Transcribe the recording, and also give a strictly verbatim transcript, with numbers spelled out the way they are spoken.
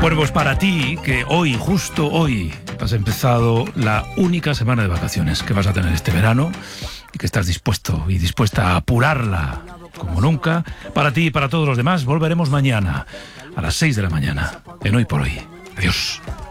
Bueno, pues para ti, que hoy, justo hoy, has empezado la única semana de vacaciones que vas a tener este verano y que estás dispuesto y dispuesta a apurarla como nunca, para ti y para todos los demás, volveremos mañana a las seis de la mañana en Hoy por Hoy. Adiós.